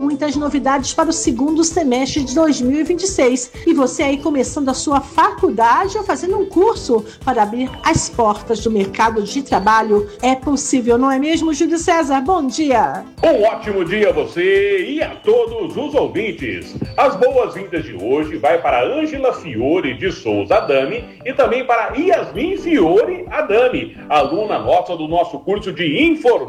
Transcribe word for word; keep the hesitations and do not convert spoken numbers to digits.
muitas novidades para o segundo semestre de dois mil e vinte e seis. E você aí começando a sua faculdade ou fazendo um curso para abrir as portas do mercado de trabalho, é possível, não é mesmo, Júlio César? Bom dia! Um ótimo dia a você e a todos os ouvintes. As boas-vindas de hoje vai para Ângela Fiore de Souza Adami e também para Yasmin Fiore Adami, aluna nossa do nosso curso de Informática